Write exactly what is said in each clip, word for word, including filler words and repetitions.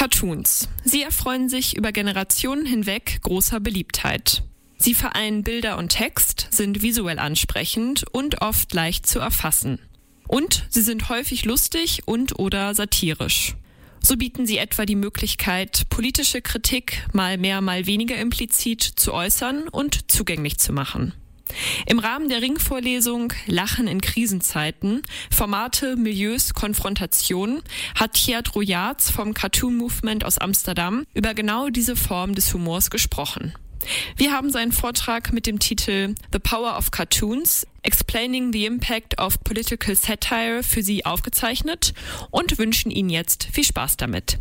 Cartoons. Sie erfreuen sich über Generationen hinweg großer Beliebtheit. Sie vereinen Bilder und Text, sind visuell ansprechend und oft leicht zu erfassen. Und sie sind häufig lustig und oder satirisch. So bieten sie etwa die Möglichkeit, politische Kritik mal mehr, mal weniger implizit zu äußern und zugänglich zu machen. Im Rahmen der Ringvorlesung Lachen in Krisenzeiten, Formate, Milieus, Konfrontation hat Tjeerd Royaerts vom Cartoon Movement aus Amsterdam über genau diese Form des Humors gesprochen. Wir haben seinen Vortrag mit dem Titel The Power of Cartoons, Explaining the Impact of Political Satire für Sie aufgezeichnet und wünschen Ihnen jetzt viel Spaß damit.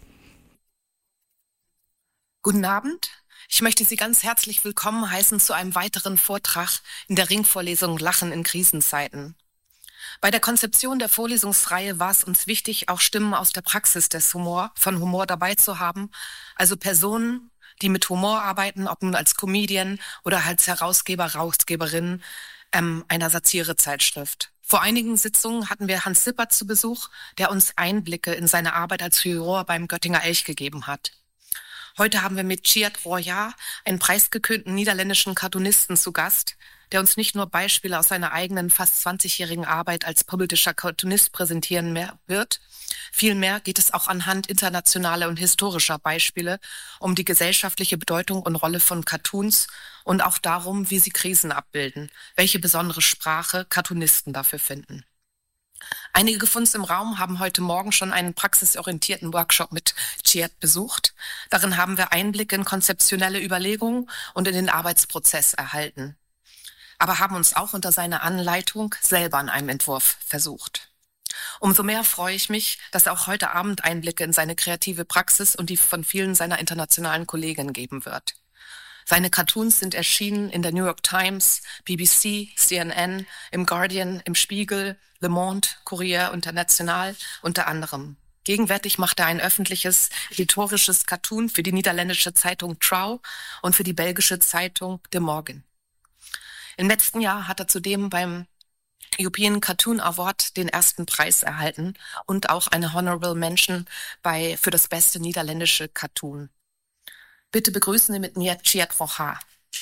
Guten Abend. Ich möchte Sie ganz herzlich willkommen heißen zu einem weiteren Vortrag in der Ringvorlesung Lachen in Krisenzeiten. Bei der Konzeption der Vorlesungsreihe war es uns wichtig, auch Stimmen aus der Praxis des Humor, von Humor dabei zu haben, also Personen, die mit Humor arbeiten, ob nun als Comedian oder als Herausgeber, Herausgeberin ähm, einer Satirezeitschrift. Vor einigen Sitzungen hatten wir Hans Sippert zu Besuch, der uns Einblicke in seine Arbeit als Juror beim Göttinger Elch gegeben hat. Heute haben wir mit Tjeerd Royaerts einen preisgekrönten niederländischen Cartoonisten zu Gast, der uns nicht nur Beispiele aus seiner eigenen fast zwanzigjährigen Arbeit als politischer Cartoonist präsentieren wird, vielmehr geht es auch anhand internationaler und historischer Beispiele um die gesellschaftliche Bedeutung und Rolle von Cartoons und auch darum, wie sie Krisen abbilden, welche besondere Sprache Cartoonisten dafür finden. Einige von uns im Raum haben heute Morgen schon einen praxisorientierten Workshop mit Tjeerd besucht. Darin haben wir Einblicke in konzeptionelle Überlegungen und in den Arbeitsprozess erhalten, aber haben uns auch unter seiner Anleitung selber an einem Entwurf versucht. Umso mehr freue ich mich, dass er auch heute Abend Einblicke in seine kreative Praxis und die von vielen seiner internationalen Kollegen geben wird. Seine Cartoons sind erschienen in der New York Times, B B C, C N N, im Guardian, im Spiegel, Le Monde, Courrier International unter anderem. Gegenwärtig macht er ein öffentliches, editorisches Cartoon für die niederländische Zeitung Trouw und für die belgische Zeitung De Morgen. Im letzten Jahr hat er zudem beim European Cartoon Award den ersten Preis erhalten und auch eine Honorable Mention bei, für das beste niederländische Cartoon. Bitte begrüßen Sie mit mir Tjeerd Royaerts.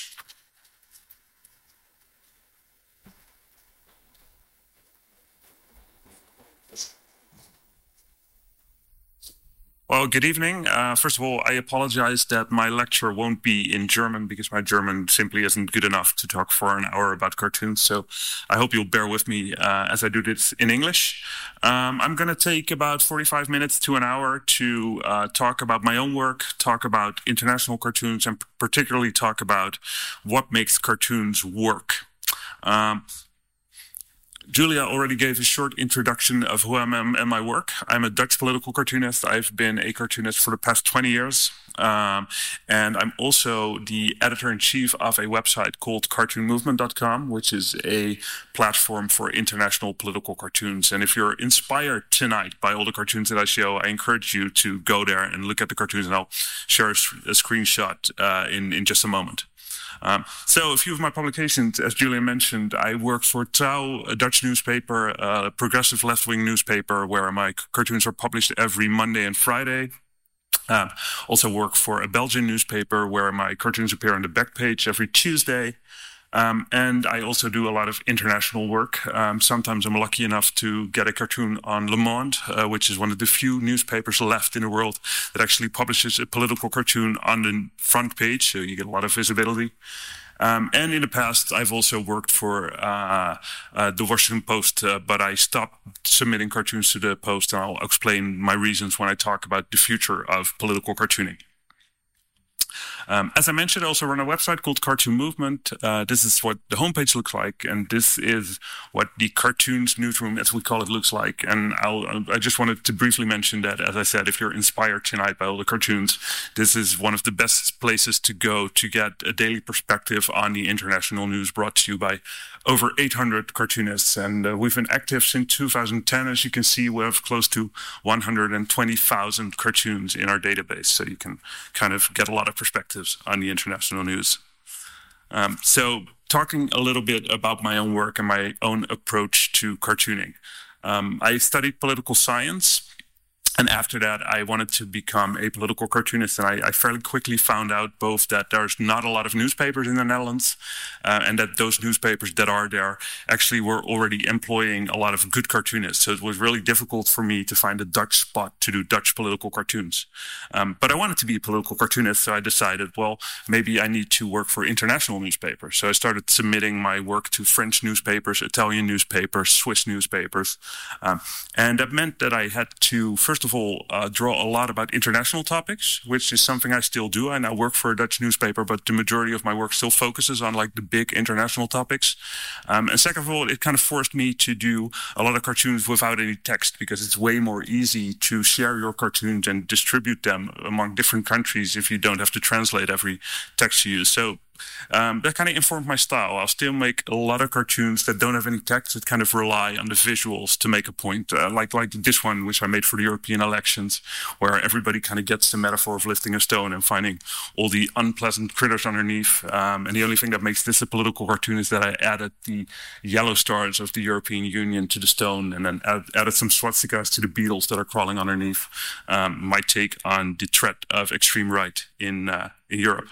Well, good evening. Uh, first of all, I apologize that my lecture won't be in German because my German simply isn't good enough to talk for an hour about cartoons. So I hope you'll bear with me uh, as I do this in English. Um, I'm going to take about forty-five minutes to an hour to uh, talk about my own work, talk about international cartoons, and particularly talk about what makes cartoons work. Um, Julia already gave a short introduction of who I am and my work. I'm a Dutch political cartoonist. I've been a cartoonist for the past twenty years. Um, and I'm also the editor-in-chief of a website called cartoon movement dot com, which is a platform for international political cartoons. And if you're inspired tonight by all the cartoons that I show, I encourage you to go there and look at the cartoons, and I'll share a, a screenshot uh, in, in just a moment. Um, so a few of my publications, as Julia mentioned, I work for Trouw, a Dutch newspaper, a progressive left-wing newspaper where my cartoons are published every Monday and Friday. Um, also work for a Belgian newspaper where my cartoons appear on the back page every Tuesday. Um, and I also do a lot of international work. Um, sometimes I'm lucky enough to get a cartoon on Le Monde, uh, which is one of the few newspapers left in the world that actually publishes a political cartoon on the front page, so you get a lot of visibility. Um, and in the past, I've also worked for uh, uh, the Washington Post, uh, but I stopped submitting cartoons to the Post, and I'll explain my reasons when I talk about the future of political cartooning. Um, as I mentioned, I also run a website called Cartoon Movement. Uh, this is what the homepage looks like, and this is what the cartoons newsroom, as we call it, looks like. And I'll, I just wanted to briefly mention that, as I said, if you're inspired tonight by all the cartoons, this is one of the best places to go to get a daily perspective on the international news brought to you by over eight hundred cartoonists. And uh, we've been active since two thousand ten. As you can see, we have close to one hundred twenty thousand cartoons in our database, so you can kind of get a lot of perspectives on the international news. Um, so talking a little bit about my own work and my own approach to cartooning. Um, I studied political science. And after that, I wanted to become a political cartoonist. And I, I fairly quickly found out both that there's not a lot of newspapers in the Netherlands, uh, and that those newspapers that are there actually were already employing a lot of good cartoonists. So it was really difficult for me to find a Dutch spot to do Dutch political cartoons. Um, but I wanted to be a political cartoonist, so I decided, well, maybe I need to work for international newspapers. So I started submitting my work to French newspapers, Italian newspapers, Swiss newspapers. Um, and that meant that I had to, first of all, uh, draw a lot about international topics, which is something I still do. I now work for a Dutch newspaper, but the majority of my work still focuses on like the big international topics. Um, and second of all, it kind of forced me to do a lot of cartoons without any text, because it's way more easy to share your cartoons and distribute them among different countries if you don't have to translate every text you use. So Um, that kind of informed my style. I'll still make a lot of cartoons that don't have any text, that kind of rely on the visuals to make a point, uh, like like this one, which I made for the European elections, where everybody kind of gets the metaphor of lifting a stone and finding all the unpleasant critters underneath. Um, and the only thing that makes this a political cartoon is that I added the yellow stars of the European Union to the stone, and then add, added some swastikas to the beetles that are crawling underneath. Um, my take on the threat of extreme right in uh, in Europe.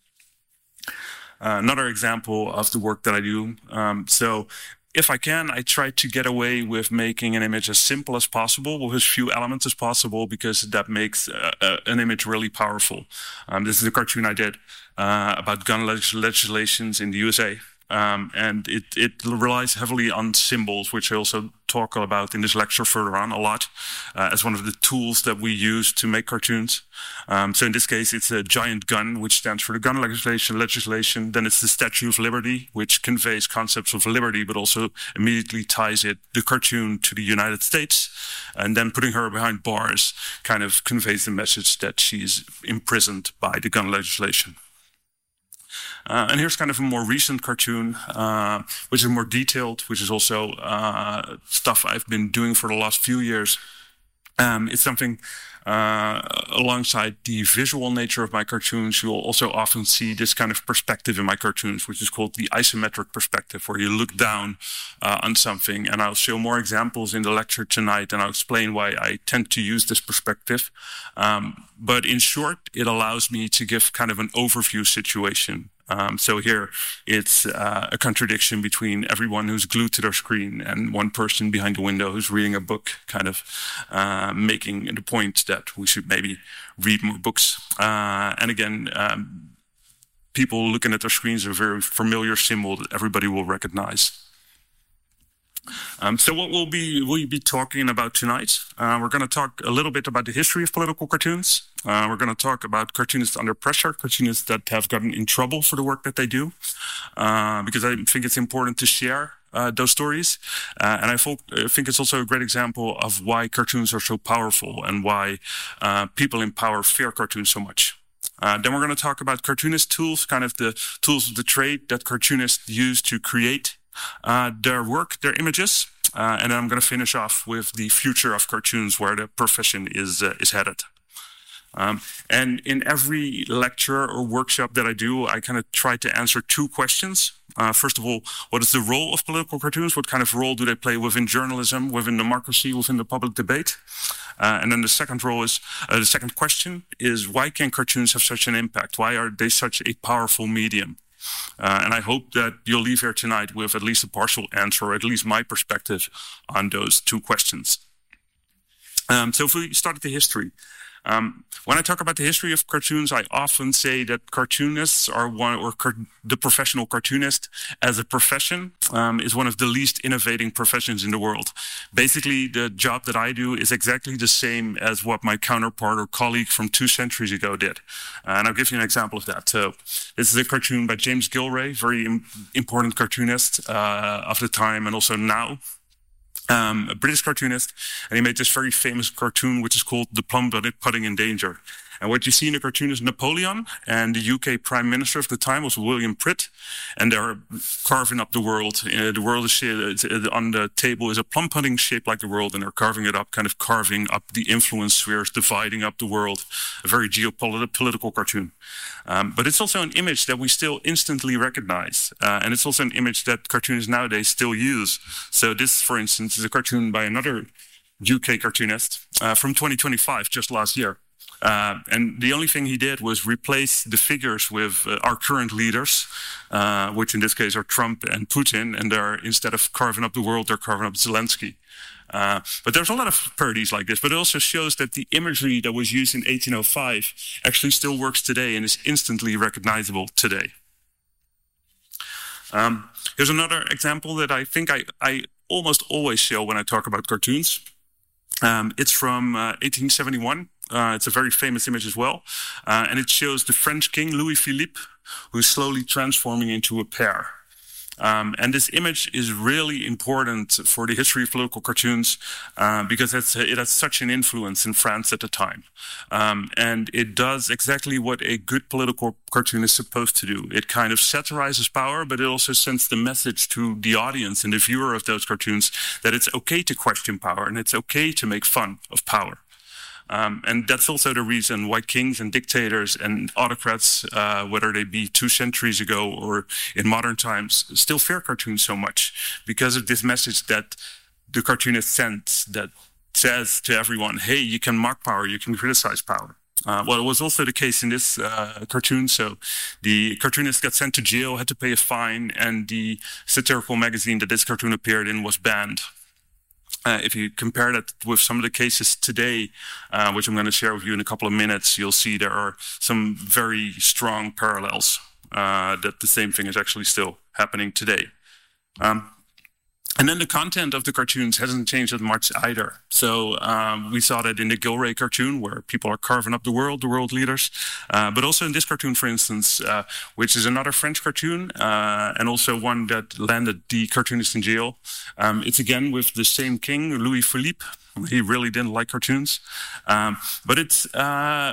Uh, another example of the work that I do. Um, so if I can, I try to get away with making an image as simple as possible, with as few elements as possible, because that makes uh, uh, an image really powerful. Um, this is a cartoon I did uh, about gun leg- legislations in the U S A. Um, and it, it relies heavily on symbols, which I also talk about in this lecture further on a lot, uh, as one of the tools that we use to make cartoons. Um, so in this case, it's a giant gun, which stands for the gun legislation. legislation. Then it's the Statue of Liberty, which conveys concepts of liberty, but also immediately ties it, the cartoon, to the United States. And then putting her behind bars kind of conveys the message that she is imprisoned by the gun legislation. Uh, and here's kind of a more recent cartoon, uh, which is more detailed, which is also uh, stuff I've been doing for the last few years. Um, it's something uh, alongside the visual nature of my cartoons. You'll also often see this kind of perspective in my cartoons, which is called the isometric perspective, where you look down uh, on something. And I'll show more examples in the lecture tonight, and I'll explain why I tend to use this perspective. Um, but in short, it allows me to give kind of an overview situation. Um, so here it's uh, a contradiction between everyone who's glued to their screen and one person behind the window who's reading a book, kind of uh, making the point that we should maybe read more books. Uh, and again, um, people looking at their screens are a very familiar symbol that everybody will recognize. Um, so what we'll be we'll be talking about tonight, uh, we're going to talk a little bit about the history of political cartoons. Uh, we're going to talk about cartoonists under pressure, cartoonists that have gotten in trouble for the work that they do, uh, because I think it's important to share uh, those stories. Uh, and I, fo- I think it's also a great example of why cartoons are so powerful and why uh, people in power fear cartoons so much. Uh, then we're going to talk about cartoonist tools, kind of the tools of the trade that cartoonists use to create uh, their work, their images. Uh, and then I'm going to finish off with the future of cartoons, where the profession is uh, is headed. Um, and in every lecture or workshop that I do, I kind of try to answer two questions. Uh, first of all, what is the role of political cartoons? What kind of role do they play within journalism, within democracy, within the public debate? Uh, and then the second role is, uh, the second question is, why can cartoons have such an impact? Why are they such a powerful medium? Uh, and I hope that you'll leave here tonight with at least a partial answer, or at least my perspective on those two questions. Um, so if we start at the history. Um, when I talk about the history of cartoons, I often say that cartoonists are one, or car- the professional cartoonist as a profession um, is one of the least innovating professions in the world. Basically, the job that I do is exactly the same as what my counterpart or colleague from two centuries ago did. Uh, and I'll give you an example of that. So this is a cartoon by James Gillray, very im- important cartoonist uh, of the time and also now. Um, a British cartoonist, and he made this very famous cartoon which is called The Plum Pudding in Danger. And what you see in the cartoon is Napoleon, and the U K Prime Minister of the time was William Pitt, and they're carving up the world. Uh, the world is uh, on the table is a plum pudding shaped like the world, and they're carving it up, kind of carving up the influence spheres, dividing up the world. A very geopolitical cartoon. Um, but it's also an image that we still instantly recognize, uh, and it's also an image that cartoonists nowadays still use. So this, for instance, is a cartoon by another U K cartoonist, uh, from twenty twenty-five, just last year. Uh, and the only thing he did was replace the figures with uh, our current leaders, uh, which in this case are Trump and Putin, and they're, instead of carving up the world, they're carving up Zelensky. Uh, but there's a lot of parodies like this, but it also shows that the imagery that was used in eighteen oh five actually still works today and is instantly recognizable today. Um, here's another example that I think I, I almost always show when I talk about cartoons. Um, it's from uh, eighteen seventy-one. Uh, it's a very famous image as well. Uh, and it shows the French king, Louis Philippe, who's slowly transforming into a pear. Um, and this image is really important for the history of political cartoons uh, because it's, it has such an influence in France at the time. Um, and it does exactly what a good political cartoon is supposed to do. It kind of satirizes power, but it also sends the message to the audience and the viewer of those cartoons that it's okay to question power and it's okay to make fun of power. Um, and that's also the reason why kings and dictators and autocrats, uh, whether they be two centuries ago or in modern times, still fear cartoons so much, because of this message that the cartoonist sends that says to everyone, hey, you can mock power, you can criticize power. Uh, well, it was also the case in this uh, cartoon. So the cartoonist got sent to jail, had to pay a fine, and the satirical magazine that this cartoon appeared in was banned. Uh, if you compare that with some of the cases today, uh, which I'm going to share with you in a couple of minutes, you'll see there are some very strong parallels, uh, that the same thing is actually still happening today. Um, and then the content of the cartoons hasn't changed that much either. So um, we saw that in the Gilray cartoon, where people are carving up the world, the world leaders, uh, but also in this cartoon, for instance, uh, which is another French cartoon, uh, and also one that landed the cartoonist in jail. Um, it's again with the same king, Louis Philippe. He really didn't like cartoons, um, but it's uh,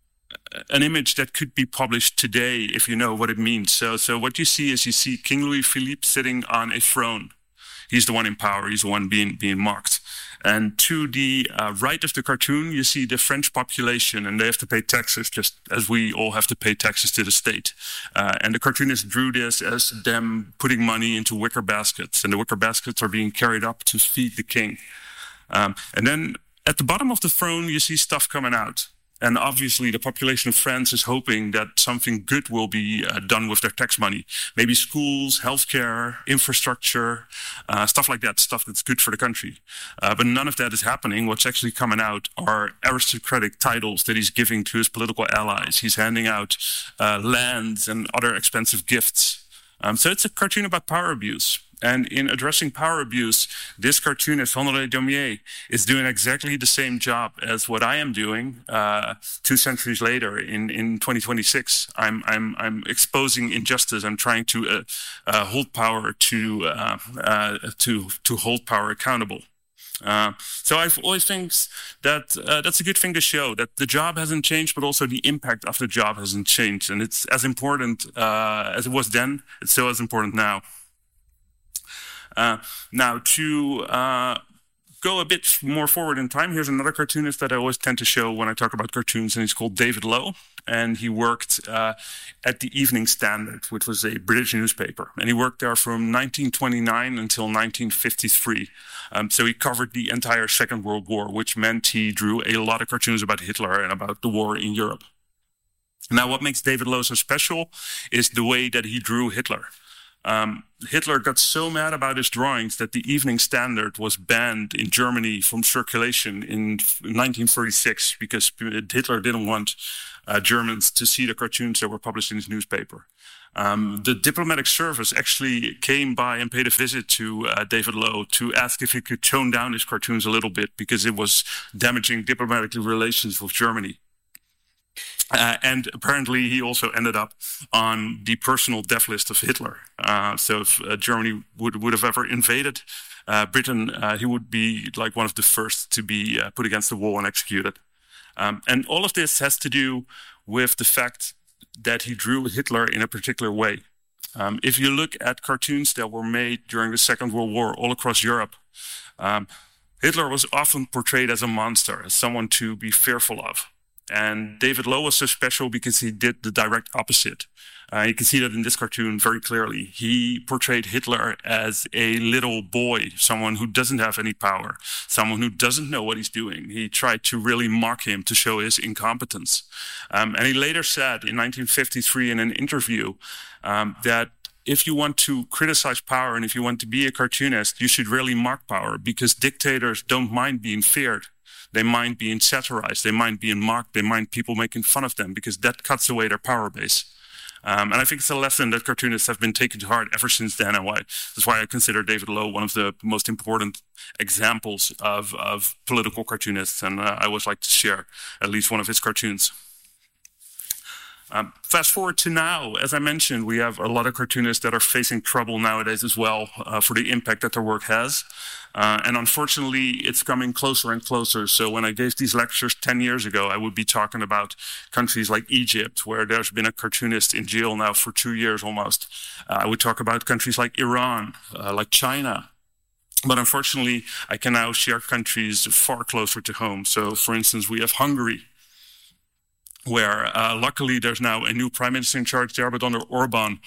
an image that could be published today if you know what it means. So, so what you see is you see King Louis Philippe sitting on a throne. He's the one in power. He's the one being being mocked. And to the uh, right of the cartoon, you see the French population, and they have to pay taxes just as we all have to pay taxes to the state. Uh, and the cartoonist drew this as them putting money into wicker baskets, and the wicker baskets are being carried up to feed the king. Um, and then at the bottom of the throne, you see stuff coming out. And obviously, the population of France is hoping that something good will be uh, done with their tax money. Maybe schools, healthcare, infrastructure, uh, stuff like that, stuff that's good for the country. Uh, but none of that is happening. What's actually coming out are aristocratic titles that he's giving to his political allies. He's handing out uh, lands and other expensive gifts. Um, so it's a cartoon about power abuse. And in addressing power abuse, this cartoonist, Honoré Daumier, is doing exactly the same job as what I am doing uh, two centuries later in, in twenty twenty-six. I'm, I'm, I'm exposing injustice. I'm trying to uh, uh, hold power to, uh, uh, to, to hold power accountable. Uh, so I've always think that uh, that's a good thing to show, that the job hasn't changed, but also the impact of the job hasn't changed. And it's as important uh, as it was then, it's still as important now. Uh, now, to uh, go a bit more forward in time, here's another cartoonist that I always tend to show when I talk about cartoons, and he's called David Lowe. And he worked uh, at the Evening Standard, which was a British newspaper. And he worked there from nineteen twenty-nine until nineteen fifty-three. Um, so he covered the entire Second World War, which meant he drew a lot of cartoons about Hitler and about the war in Europe. Now, what makes David Lowe so special is the way that he drew Hitler. Um, Hitler got so mad about his drawings that the Evening Standard was banned in Germany from circulation in nineteen thirty-six because Hitler didn't want uh, Germans to see the cartoons that were published in his newspaper. Um, the diplomatic service actually came by and paid a visit to uh, David Lowe to ask if he could tone down his cartoons a little bit because it was damaging diplomatic relations with Germany. Uh, and apparently he also ended up on the personal death list of Hitler. Uh, so if uh, Germany would, would have ever invaded uh, Britain, uh, he would be like one of the first to be uh, put against the wall and executed. Um, and all of this has to do with the fact that he drew Hitler in a particular way. Um, if you look at cartoons that were made during the Second World War all across Europe, um, Hitler was often portrayed as a monster, as someone to be fearful of. And David Low was so special because he did the direct opposite. Uh, you can see that in this cartoon very clearly. He portrayed Hitler as a little boy, someone who doesn't have any power, someone who doesn't know what he's doing. He tried to really mock him to show his incompetence. Um, and he later said in nineteen fifty-three in an interview um, that if you want to criticize power and if you want to be a cartoonist, you should really mock power, because dictators don't mind being feared. They mind being satirized. They mind being mocked. They mind people making fun of them, because that cuts away their power base. Um, and I think it's a lesson that cartoonists have been taking to heart ever since then. And why that's why I consider David Low one of the most important examples of, of political cartoonists. And uh, I always like to share at least one of his cartoons. Um, fast forward to now, as I mentioned, we have a lot of cartoonists that are facing trouble nowadays as well uh, for the impact that their work has. Uh, and unfortunately, it's coming closer and closer. So when I gave these lectures ten years ago, I would be talking about countries like Egypt, where there's been a cartoonist in jail now for two years almost. Uh, I would talk about countries like Iran, uh, like China. But unfortunately, I can now share countries far closer to home. So, for instance, we have Hungary, where uh, luckily there's now a new prime minister in charge there, but under Orban,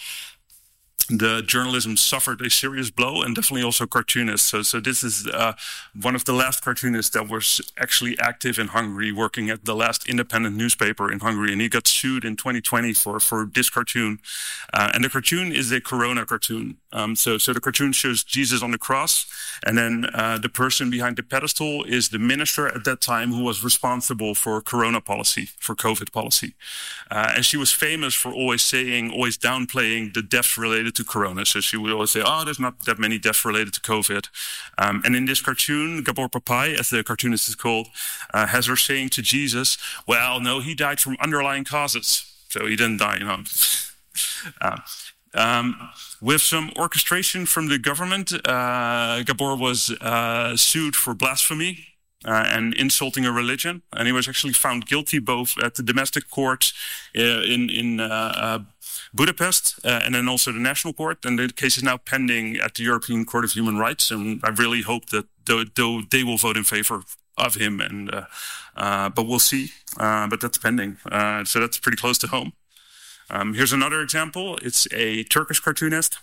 the journalism suffered a serious blow, and definitely also cartoonists. So, so this is uh, one of the last cartoonists that was actually active in Hungary, working at the last independent newspaper in Hungary, and he got sued in twenty twenty for, for this cartoon. Uh, and the cartoon is a Corona cartoon. Um, so, so the cartoon shows Jesus on the cross, and then uh, the person behind the pedestal is the minister at that time who was responsible for Corona policy, for COVID policy. Uh, and she was famous for always saying, always downplaying the deaths related to Corona. So she would always say, oh, there's not that many deaths related to COVID. Um, and in this cartoon, Gabor Papai, as the cartoonist is called, uh, has her saying to Jesus, well, no, he died from underlying causes. So he didn't die, you know. uh, Um, with some orchestration from the government, uh, Gabor was uh, sued for blasphemy uh, and insulting a religion, and he was actually found guilty both at the domestic court uh, in in uh, uh, Budapest uh, and then also the national court. And the case is now pending at the European Court of Human Rights, and I really hope that though, though they will vote in favor of him. And uh, uh, but we'll see. Uh, but that's pending, uh, so that's pretty close to home. Um, here's another example. It's a Turkish cartoonist.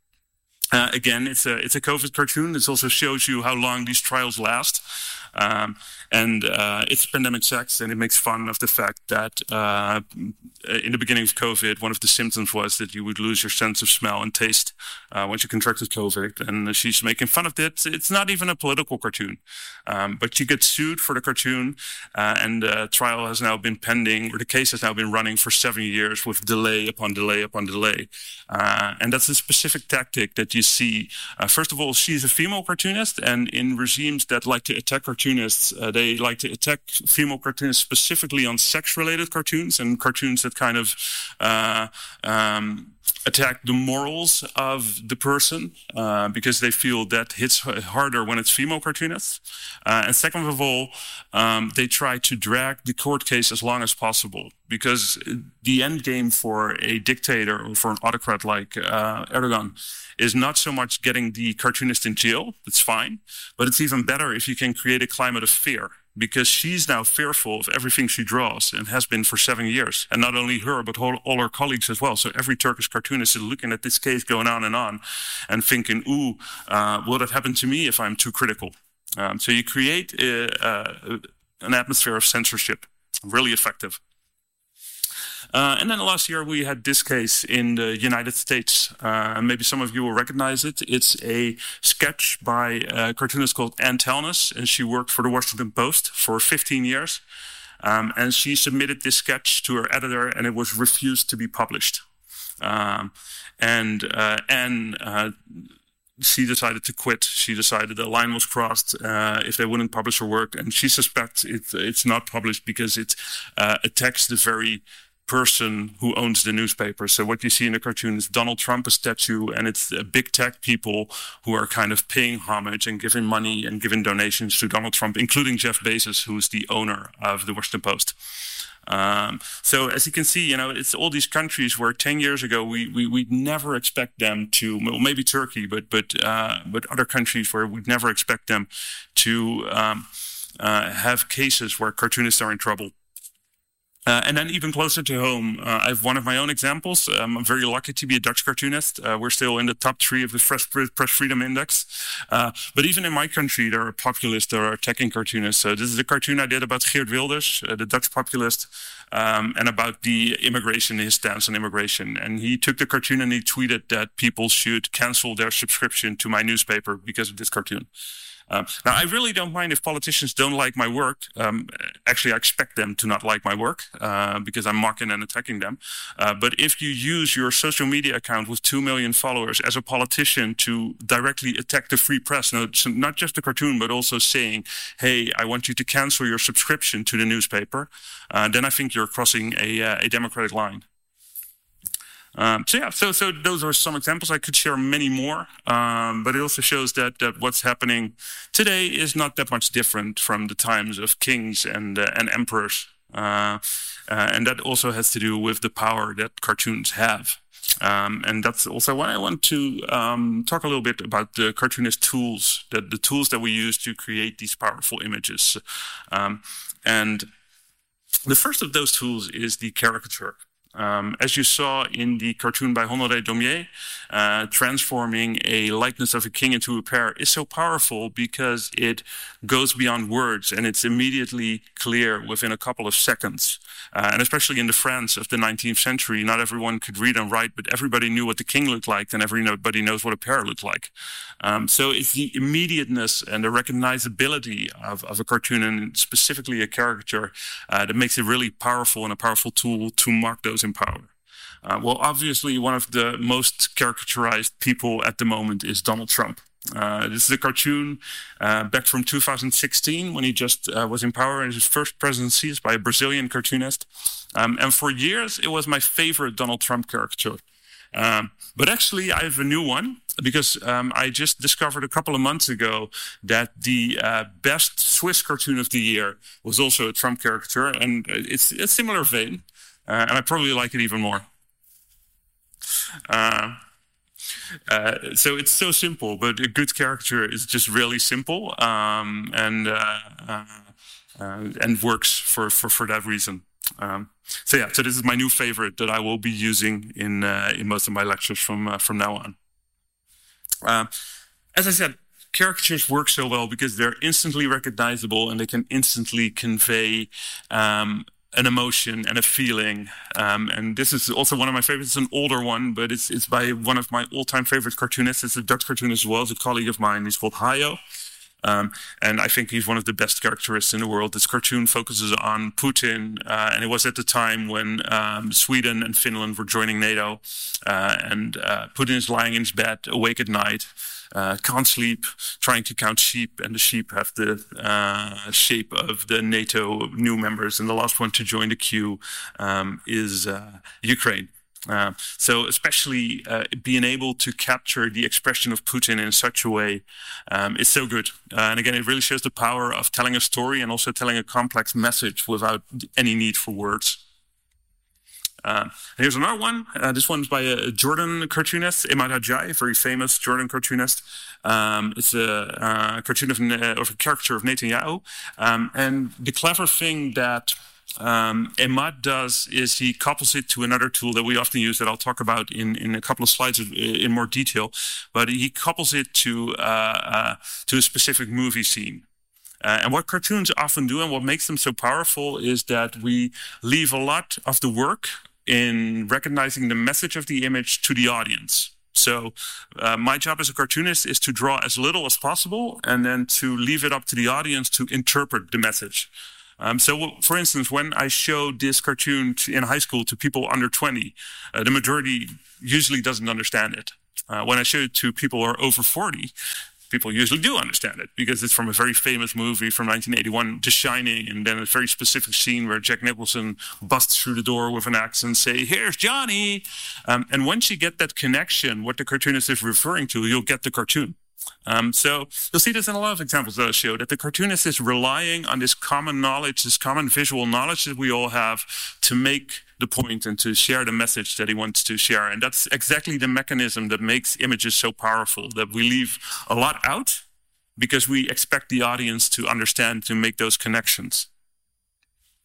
Uh, again, it's a it's a COVID cartoon. It also shows you how long these trials last. Um, and uh, it's pandemic sex, and it makes fun of the fact that uh, in the beginning of COVID, one of the symptoms was that you would lose your sense of smell and taste uh, once you contracted COVID. And she's making fun of it. It's not even a political cartoon, um, but she gets sued for the cartoon, uh, and the trial has now been pending, or the case has now been running for seven years with delay upon delay upon delay. Uh, and that's a specific tactic that you see. Uh, first of all, she's a female cartoonist, and in regimes that like to attack cartoonists, uh, they like to attack female cartoonists specifically on sex-related cartoons and cartoons that kind of uh, um, attack the morals of the person uh, because they feel that hits harder when it's female cartoonists. Uh, and second of all, um, they try to drag the court case as long as possible, because the end game for a dictator or for an autocrat like uh, Erdogan is not so much getting the cartoonist in jail. That's fine. But it's even better if you can create a climate of fear, because she's now fearful of everything she draws and has been for seven years. And not only her, but all, all her colleagues as well. So every Turkish cartoonist is looking at this case going on and on and thinking, ooh, uh, will that happen to me if I'm too critical? Um, so you create a, uh, an atmosphere of censorship, really effective. Uh, and then last year we had this case in the United States, uh, and maybe some of you will recognize it. It's a sketch by a cartoonist called Ann Talnes, and she worked for the Washington Post for fifteen years. Um, and she submitted this sketch to her editor, and it was refused to be published. Um, and uh, Ann, uh, she decided to quit. She decided the line was crossed uh, if they wouldn't publish her work, and she suspects it, it's not published because it uh, attacks the very person who owns the newspaper. So what you see in the cartoon is Donald Trump, a statue, and it's uh, big tech people who are kind of paying homage and giving money and giving donations to Donald Trump, including Jeff Bezos, who is the owner of the Washington Post. Um, so as you can see, you know, it's all these countries where ten years ago we we we'd never expect them to, well, maybe Turkey, but but uh, but other countries where we'd never expect them to um, uh, have cases where cartoonists are in trouble. Uh, and then even closer to home, uh, I have one of my own examples. Um, I'm very lucky to be a Dutch cartoonist. Uh, we're still in the top three of the Press Freedom Index. Uh, but even in my country, there are populists, there are attacking cartoonists. So this is a cartoon I did about Geert Wilders, uh, the Dutch populist, um, and about the immigration, his stance on immigration. And he took the cartoon and he tweeted that people should cancel their subscription to my newspaper because of this cartoon. Um, now, I really don't mind if politicians don't like my work. Um, actually, I expect them to not like my work uh, because I'm mocking and attacking them. Uh, but if you use your social media account with two million followers as a politician to directly attack the free press, no, so not just the cartoon, but also saying, hey, I want you to cancel your subscription to the newspaper, uh, then I think you're crossing a, uh, a democratic line. Um, so yeah, so so those are some examples. I could share many more, um, but it also shows that, that what's happening today is not that much different from the times of kings and uh, and emperors, uh, uh, and that also has to do with the power that cartoons have. Um, and that's also why I want to um, talk a little bit about the cartoonist tools, that the tools that we use to create these powerful images. Um, and the first of those tools is the caricature. Um, as you saw in the cartoon by Honoré Daumier, uh, transforming a likeness of a king into a pear is so powerful because it goes beyond words and it's immediately clear within a couple of seconds. Uh, and especially in the France of the nineteenth century, not everyone could read and write, but everybody knew what the king looked like and everybody knows what a pear looked like. Um, so it's the immediateness and the recognizability of, of a cartoon, and specifically a caricature, uh, that makes it really powerful and a powerful tool to mark those in power. Uh, well, obviously, one of the most caricaturized people at the moment is Donald Trump. Uh, this is a cartoon uh, back from two thousand sixteen when he just uh, was in power in his first presidency. It's by a Brazilian cartoonist. Um, and for years, it was my favorite Donald Trump caricature. Um, but actually, I have a new one because um, I just discovered a couple of months ago that the uh, best Swiss cartoon of the year was also a Trump caricature. And it's a similar vein. Uh, and I probably like it even more. Uh, uh, so it's so simple, but a good caricature is just really simple um, and uh, uh, uh, and works for, for, for that reason. Um, so yeah, so this is my new favorite that I will be using in uh, in most of my lectures from uh, from now on. Uh, as I said, caricatures work so well because they're instantly recognizable and they can instantly convey um, an emotion and a feeling. Um, and this is also one of my favorites. It's an older one, but it's it's by one of my all-time favorite cartoonists. It's a Dutch cartoonist as well. It's a colleague of mine. He's called Hayo. Um, and I think he's one of the best characterists in the world. This cartoon focuses on Putin, uh, and it was at the time when um, Sweden and Finland were joining NATO, uh, and uh, Putin is lying in his bed, awake at night, uh, can't sleep, trying to count sheep, and the sheep have the uh, shape of the NATO new members, and the last one to join the queue um, is uh, Ukraine. Uh, so especially uh, being able to capture the expression of Putin in such a way um, is so good. Uh, and again, it really shows the power of telling a story and also telling a complex message without any need for words. Uh, here's another one. Uh, this one's by a Jordan cartoonist, Emad Hajjai, a very famous Jordan cartoonist. Um, it's a, uh, cartoon of, uh, of a caricature of Netanyahu. Um, and the clever thing that Um, Emad does is he couples it to another tool that we often use that I'll talk about in, in a couple of slides of, in more detail, but he couples it to, uh, uh, to a specific movie scene. Uh, and what cartoons often do and what makes them so powerful is that we leave a lot of the work in recognizing the message of the image to the audience. So uh, my job as a cartoonist is to draw as little as possible and then to leave it up to the audience to interpret the message. Um, so, for instance, when I showed this cartoon to, in high school to people under twenty, uh, the majority usually doesn't understand it. Uh, when I show it to people who are over forty, people usually do understand it because it's from a very famous movie from nineteen eighty-one, The Shining, and then a very specific scene where Jack Nicholson busts through the door with an axe and say, "Here's Johnny." Um, and once you get that connection, what the cartoonist is referring to, you'll get the cartoon. Um, so you'll see this in a lot of examples that I show, that the cartoonist is relying on this common knowledge, this common visual knowledge that we all have to make the point and to share the message that he wants to share. And that's exactly the mechanism that makes images so powerful, that we leave a lot out because we expect the audience to understand, to make those connections.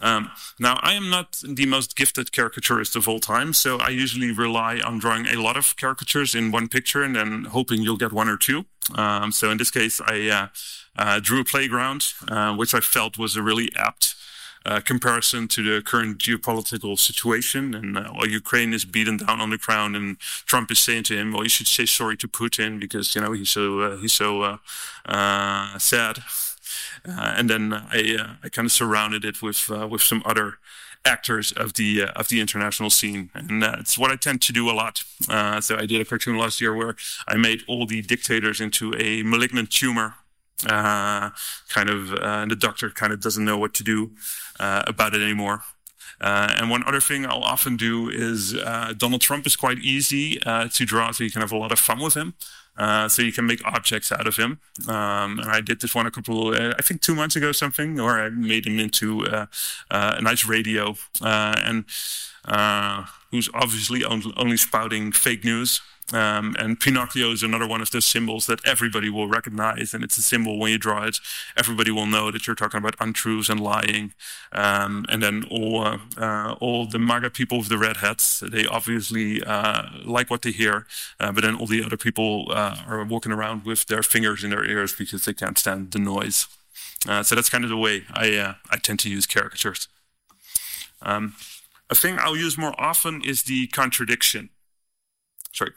Um, now, I am not the most gifted caricaturist of all time, so I usually rely on drawing a lot of caricatures in one picture and then hoping you'll get one or two. Um, so in this case, I uh, uh, drew a playground, uh, which I felt was a really apt uh, comparison to the current geopolitical situation. And uh, while Ukraine is beaten down on the ground, and Trump is saying to him, "Well, you should say sorry to Putin because you know he's so uh, he's so uh, uh, sad." Uh, and then I, uh, I kind of surrounded it with uh, with some other actors of the uh, of the international scene, and uh, it's what I tend to do a lot. Uh, so I did a cartoon last year where I made all the dictators into a malignant tumor, uh, kind of, uh, and the doctor kind of doesn't know what to do uh, about it anymore. Uh, and one other thing I'll often do is uh, Donald Trump is quite easy uh, to draw, so you can have a lot of fun with him. Uh, so you can make objects out of him. Um, and I did this one a couple, uh, I think two months ago something, or I made him into uh, uh, a nice radio. Uh, and uh, who's obviously only, only spouting fake news. Um, and Pinocchio is another one of those symbols that everybody will recognize. And it's a symbol when you draw it, everybody will know that you're talking about untruths and lying. Um, and then all uh, uh, all the MAGA people with the red hats, they obviously uh, like what they hear. Uh, but then all the other people uh, are walking around with their fingers in their ears because they can't stand the noise. Uh, so that's kind of the way I, uh, I tend to use caricatures. Um, a thing I'll use more often is the contradiction. Sorry.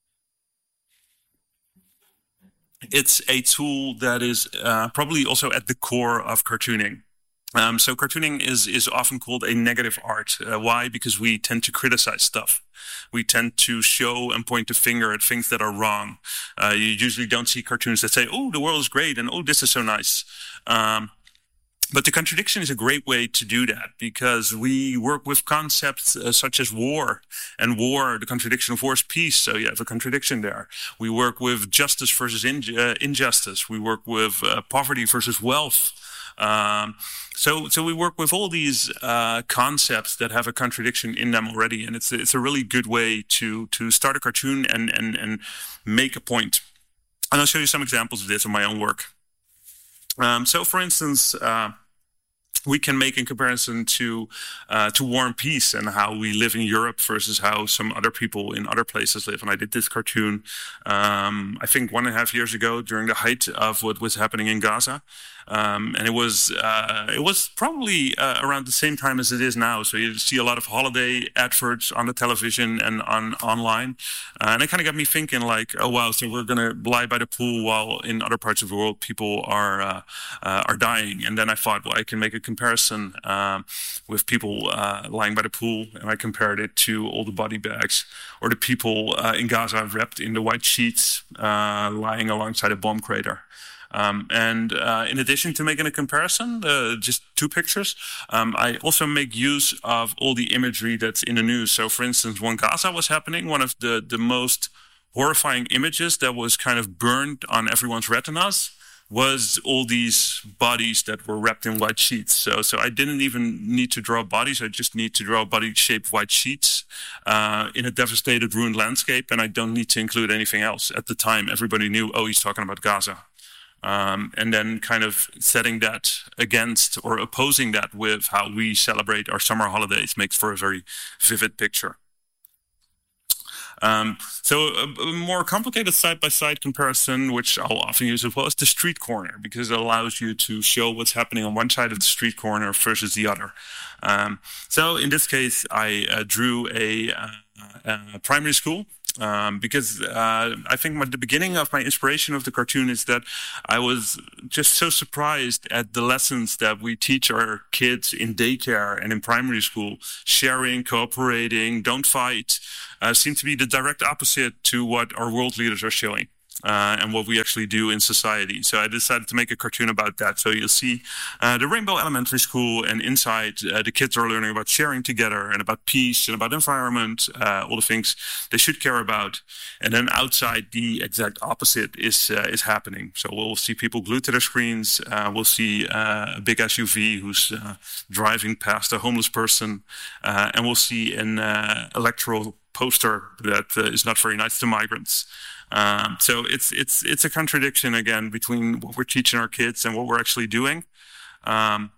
It's a tool that is uh, probably also at the core of cartooning. Um, so cartooning is is often called a negative art. Uh, why? Because we tend to criticize stuff. We tend to show and point the finger at things that are wrong. Uh, you usually don't see cartoons that say, "Oh, the world is great," and "Oh, this is so nice." Um, But the contradiction is a great way to do that, because we work with concepts uh, such as war. And war, the contradiction of war is peace, so you have a contradiction there. We work with justice versus in, uh, injustice. We work with uh, poverty versus wealth. Um, so, so we work with all these uh, concepts that have a contradiction in them already, and it's it's a really good way to to start a cartoon and and and make a point. And I'll show you some examples of this in my own work. Um, so, for instance, uh, we can make a comparison to uh, to War and Peace and how we live in Europe versus how some other people in other places live. And I did this cartoon, um, I think, one and a half years ago during the height of what was happening in Gaza. Um, and it was uh, it was probably uh, around the same time as it is now. So you see a lot of holiday adverts on the television and on online. Uh, and it kind of got me thinking, like, oh, wow, so we're going to lie by the pool while in other parts of the world people are uh, uh, are dying. And then I thought, well, I can make a comparison um, with people uh, lying by the pool. And I compared it to all the body bags or the people uh, in Gaza wrapped in the white sheets uh, lying alongside a bomb crater. Um, and uh, in addition to making a comparison, uh, just two pictures, um, I also make use of all the imagery that's in the news. So, for instance, when Gaza was happening, one of the, the most horrifying images that was kind of burned on everyone's retinas was all these bodies that were wrapped in white sheets. So, so I didn't even need to draw bodies. I just need to draw body-shaped white sheets uh, in a devastated, ruined landscape, and I don't need to include anything else. At the time, everybody knew, oh, he's talking about Gaza. Um, and then kind of setting that against or opposing that with how we celebrate our summer holidays makes for a very vivid picture. Um, so a, a more complicated side-by-side comparison, which I'll often use as well, is the street corner, because it allows you to show what's happening on one side of the street corner versus the other. Um, so in this case, I uh, drew a, uh, a primary school. Um, because uh, I think my, the beginning of my inspiration of the cartoon is that I was just so surprised at the lessons that we teach our kids in daycare and in primary school. Sharing, cooperating, don't fight, uh, seem to be the direct opposite to what our world leaders are showing. Uh, and what we actually do in society. So I decided to make a cartoon about that. So you'll see uh, the Rainbow Elementary School, and inside uh, the kids are learning about sharing together and about peace and about environment, uh, all the things they should care about. And then outside, the exact opposite is uh, is happening. So we'll see people glued to their screens. Uh, we'll see uh, a big S U V who's uh, driving past a homeless person. Uh, and we'll see an uh, electoral poster that uh, is not very nice to migrants. Um, so it's it's it's a contradiction again between what we're teaching our kids and what we're actually doing. Um,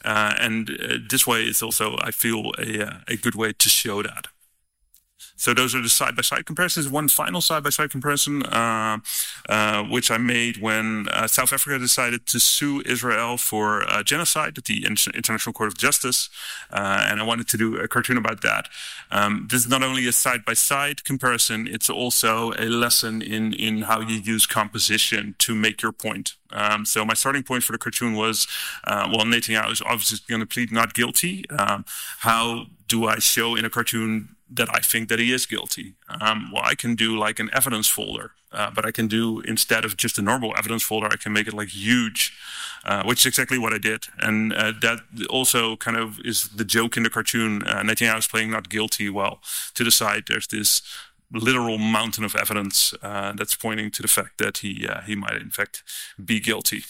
Uh, and uh, this way is also, I feel, a, a good way to show that. So those are the side-by-side comparisons. One final side-by-side comparison, uh, uh, which I made when uh, South Africa decided to sue Israel for uh, genocide at the International Court of Justice, uh, and I wanted to do a cartoon about that. Um, this is not only a side-by-side comparison, it's also a lesson in, in how you use composition to make your point. Um, so my starting point for the cartoon was, uh, well, Netanyahu is obviously going to plead not guilty. Um, how do I show in a cartoon that I think that he is guilty? Um, well, I can do like an evidence folder, uh, but I can do, instead of just a normal evidence folder, I can make it like huge, uh, which is exactly what I did. And uh, that also kind of is the joke in the cartoon. Uh, Netanyahu is playing not guilty. Well, to the side, there's this literal mountain of evidence uh, that's pointing to the fact that he uh, he might in fact be guilty.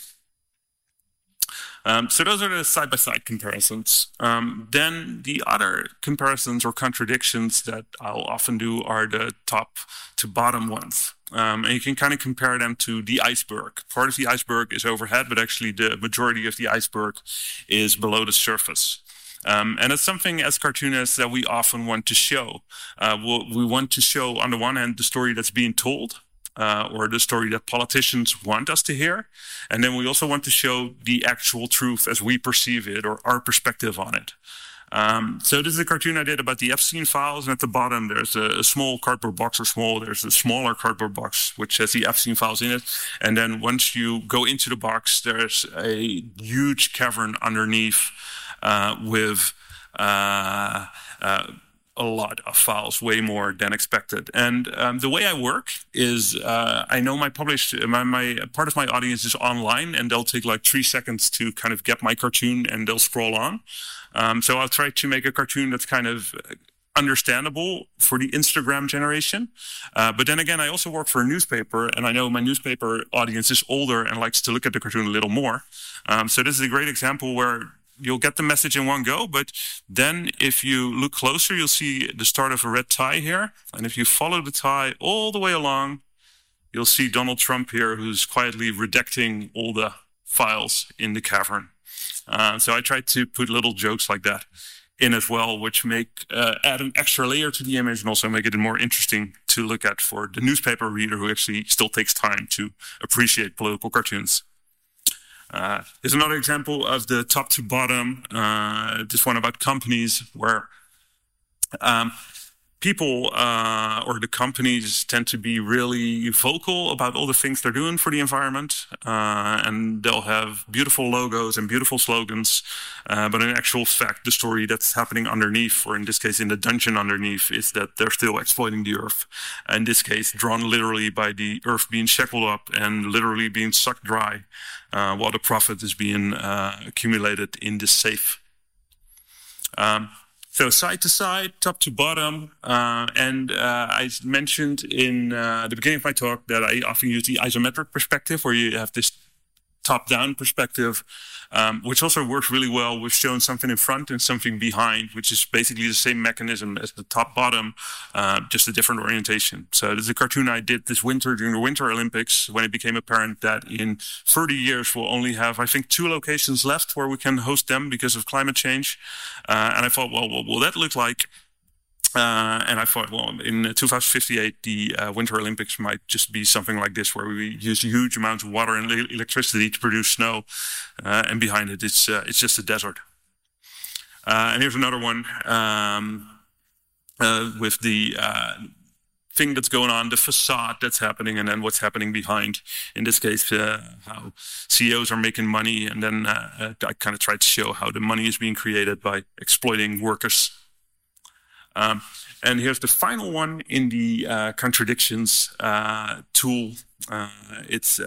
Um, so those are the side-by-side comparisons. Um, then the other comparisons or contradictions that I'll often do are the top to bottom ones. Um, and you can kind of compare them to the iceberg. Part of the iceberg is overhead, but actually the majority of the iceberg is below the surface. Um, and it's something as cartoonists that we often want to show. Uh, we'll, we want to show, on the one hand, the story that's being told, uh, or the story that politicians want us to hear. And then we also want to show the actual truth as we perceive it, or our perspective on it. Um, so this is a cartoon I did about the Epstein files, and at the bottom there's a, a small cardboard box, or small, there's a smaller cardboard box which has the Epstein files in it. And then once you go into the box, there's a huge cavern underneath uh, with uh, uh, a lot of files, way more than expected. And um, the way I work is uh, I know my published, my, my part of my audience is online, and they'll take like three seconds to kind of get my cartoon, and they'll scroll on. Um, so I'll try to make a cartoon that's kind of understandable for the Instagram generation. Uh, but then again, I also work for a newspaper, and I know my newspaper audience is older and likes to look at the cartoon a little more. Um, so this is a great example where you'll get the message in one go, but then if you look closer, you'll see the start of a red tie here. And if you follow the tie all the way along, you'll see Donald Trump here, who's quietly redacting all the files in the cavern. Uh, so I tried to put little jokes like that in as well, which make uh, add an extra layer to the image and also make it more interesting to look at for the newspaper reader who actually still takes time to appreciate political cartoons. Uh, here's another example of the top to bottom, uh, this one about companies where um, people uh, or the companies tend to be really vocal about all the things they're doing for the environment, uh, and they'll have beautiful logos and beautiful slogans, uh, but in actual fact, the story that's happening underneath, or in this case in the dungeon underneath, is that they're still exploiting the earth. In this case, drawn literally by the earth being shackled up and literally being sucked dry, uh, while the profit is being uh, accumulated in this safe. Um, So side to side, top to bottom, uh, and uh, I mentioned in uh, the beginning of my talk that I often use the isometric perspective, where you have this top-down perspective, um, which also works really well with showing something in front and something behind, which is basically the same mechanism as the top-bottom, uh, just a different orientation. So this is a cartoon I did this winter during the Winter Olympics, when it became apparent that in thirty years we'll only have, I think, two locations left where we can host them because of climate change. Uh, and I thought, well, what will that look like? Uh, and I thought, well, in twenty fifty-eight, the uh, Winter Olympics might just be something like this, where we use huge amounts of water and electricity to produce snow, uh, and behind it, it's uh, it's just a desert. Uh, and here's another one um, uh, with the uh, thing that's going on, the facade that's happening, and then what's happening behind. In this case, uh, how C E Os are making money, and then uh, I kind of tried to show how the money is being created by exploiting workers. Um, and here's the final one in the uh, contradictions uh, tool. Uh, it's uh,